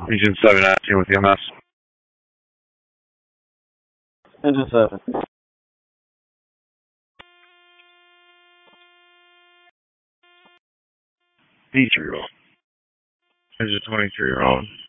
Region 719 with EMS. Engine 7. D3 roll. Engine 23 roll.